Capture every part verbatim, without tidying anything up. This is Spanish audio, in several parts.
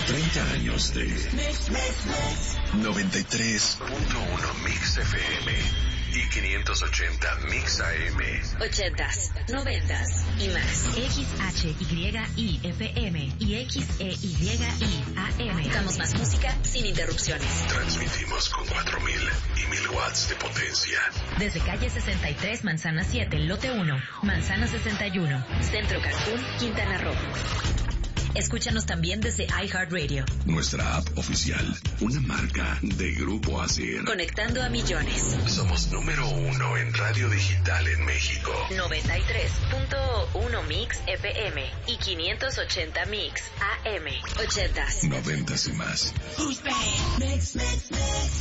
treinta años de noventa y tres punto uno Mix F M y quinientos ochenta Mix A M. Ochentas, noventas y más. X H Y I F M y X E Y I A M. Damos más música sin interrupciones. Transmitimos con cuatro mil y mil watts de potencia. Desde calle sesenta y tres, Manzana siete, lote uno, Manzana sesenta y uno. Centro Cancún, Quintana Roo. Escúchanos también desde iHeartRadio. Nuestra app oficial, una marca de Grupo Asir. Conectando a millones. Somos número uno en radio digital en México. noventa y tres punto uno Mix F M y quinientos ochenta Mix A M. Ochentas. Noventas y más. Mix, mix, mix.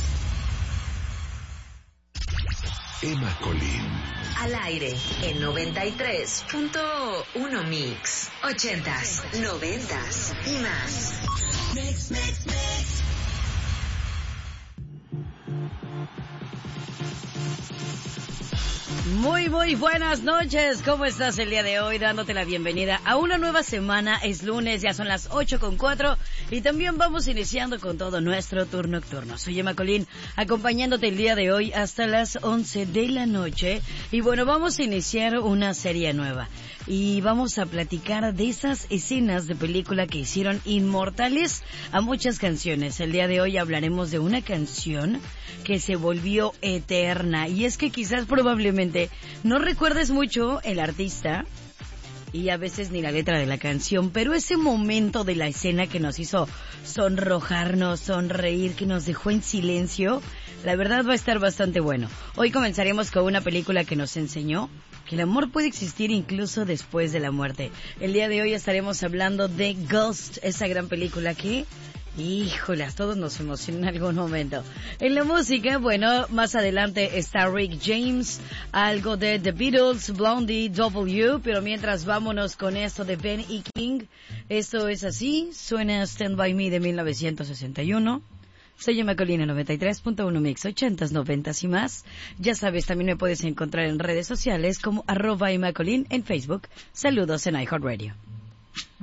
Emma Colín. Al aire en noventa y tres punto uno Mix. Ochentas, noventas y más. Mix, mix, mix. Muy, muy buenas noches. ¿Cómo estás el día de hoy? Dándote la bienvenida a una nueva semana. Es lunes, ya son las ocho con cuatro y también vamos iniciando con todo nuestro tour nocturno. Soy Emma Colín, acompañándote el día de hoy hasta las once de la noche. Y bueno, vamos a iniciar una serie nueva y vamos a platicar de esas escenas de película que hicieron inmortales a muchas canciones. El día de hoy hablaremos de una canción que se volvió eterna, y es que quizás probablemente no recuerdes mucho el artista y a veces ni la letra de la canción, pero ese momento de la escena que nos hizo sonrojarnos, sonreír, que nos dejó en silencio, la verdad va a estar bastante bueno. Hoy comenzaremos con una película que nos enseñó que el amor puede existir incluso después de la muerte. El día de hoy estaremos hablando de Ghost, esa gran película que... híjole, a todos nos emocionó en algún momento. En la música, bueno, más adelante está Rick James, algo de The Beatles, Blondie, W, pero mientras vámonos con esto de Ben E. King. Esto es así, suena Stand By Me de mil novecientos sesenta y uno. Soy Emma Colina, noventa y tres punto uno Mix, ochentas, noventas y más. Ya sabes, también me puedes encontrar en redes sociales como arroba Emma Colín en Facebook. Saludos en iHeartRadio.